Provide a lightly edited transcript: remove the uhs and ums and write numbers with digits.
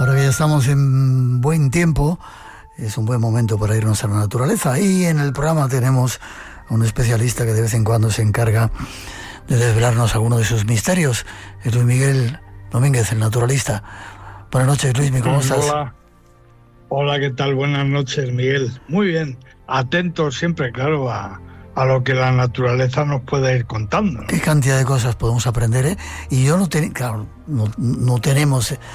Ahora que ya estamos en buen tiempo, es un buen momento para irnos a la naturaleza. Y en el programa tenemos a un especialista que de vez en cuando se encarga de desvelarnos alguno de sus misterios. Es Luis Miguel Domínguez, el naturalista. Buenas noches, Luis, ¿cómo estás? Hola. Hola, ¿qué tal? Buenas noches, Miguel. Muy bien. Atento siempre, claro, a lo que la naturaleza nos puede ir contando, ¿no? Qué cantidad de cosas podemos aprender, ¿eh? Y yo no tenemos